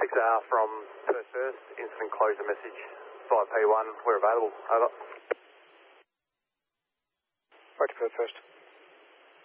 6R from Perth First, incident closure message via P1, we're available, over. Right to Perth First.